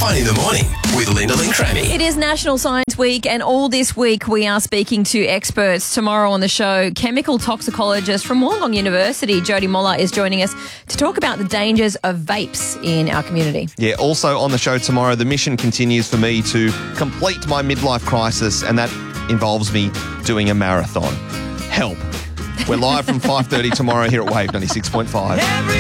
Wine in the Morning with Linda Lynn Crammy. It is National Science Week, and all this week we are speaking to experts. Tomorrow on the show, chemical toxicologist from Wollongong University, Jody Moller, is joining us to talk about the dangers of vapes in our community. Yeah, also on the show tomorrow, the mission continues for me to complete my midlife crisis, and that involves me doing a marathon. Help. We're live from 5:30 tomorrow here at Wave 96.5.